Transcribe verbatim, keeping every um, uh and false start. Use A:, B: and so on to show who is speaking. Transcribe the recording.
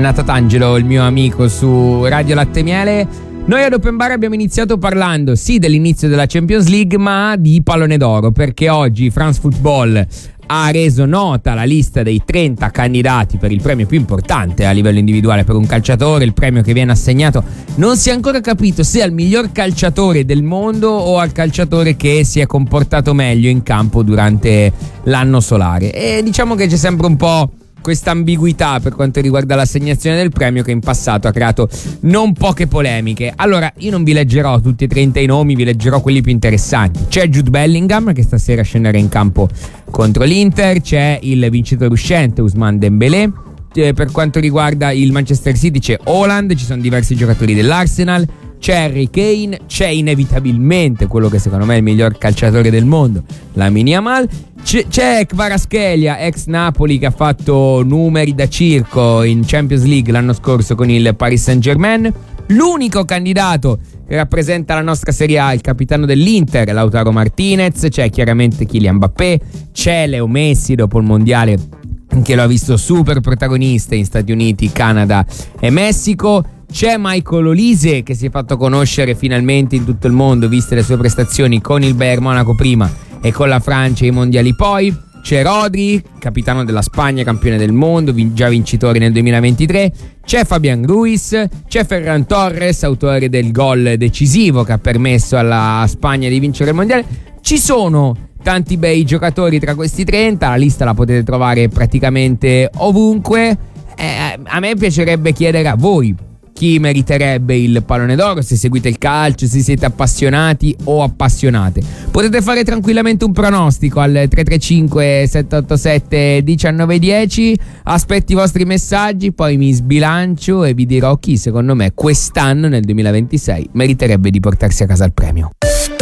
A: Natatangelo, il mio amico su Radio Latte Miele. Noi ad Open Bar abbiamo iniziato parlando sì dell'inizio della Champions League, ma di pallone d'oro, perché oggi France Football ha reso nota la lista dei trenta candidati per il premio più importante a livello individuale per un calciatore. Il premio che viene assegnato non si è ancora capito se al miglior calciatore del mondo o al calciatore che si è comportato meglio in campo durante l'anno solare, e diciamo che c'è sempre un po' questa ambiguità per quanto riguarda l'assegnazione del premio, che in passato ha creato non poche polemiche. Allora, io non vi leggerò tutti e trenta i nomi, vi leggerò quelli più interessanti. C'è Jude Bellingham, che stasera scenderà in campo contro l'Inter. C'è il vincitore uscente Ousmane Dembélé. Eh, per quanto riguarda il Manchester City c'è Haaland, ci sono diversi giocatori dell'Arsenal. C'è Harry Kane, c'è inevitabilmente quello che secondo me è il miglior calciatore del mondo, Lamine Yamal. C'è, c'è Kvaratskhelia, ex Napoli, che ha fatto numeri da circo in Champions League l'anno scorso con il Paris Saint-Germain. L'unico candidato che rappresenta la nostra Serie A, il capitano dell'Inter, Lautaro Martinez. C'è chiaramente Kylian Mbappé, c'è Leo Messi dopo il mondiale che lo ha visto super protagonista in Stati Uniti, Canada e Messico. C'è Michael Olise, che si è fatto conoscere finalmente in tutto il mondo viste le sue prestazioni con il Bayern Monaco prima e con la Francia ai mondiali poi. C'è Rodri, capitano della Spagna, campione del mondo, già vincitore nel duemilaventitré. C'è Fabian Ruiz, c'è Ferran Torres, autore del gol decisivo che ha permesso alla Spagna di vincere il mondiale. Ci sono tanti bei giocatori tra questi trenta, la lista la potete trovare praticamente ovunque. Eh, a me piacerebbe chiedere a voi chi meriterebbe il pallone d'oro, se seguite il calcio, se siete appassionati o appassionate. Potete fare tranquillamente un pronostico al tre tre cinque sette otto sette uno nove uno zero. Aspetto i vostri messaggi, poi mi sbilancio e vi dirò chi secondo me quest'anno nel duemilaventisei meriterebbe di portarsi a casa il premio.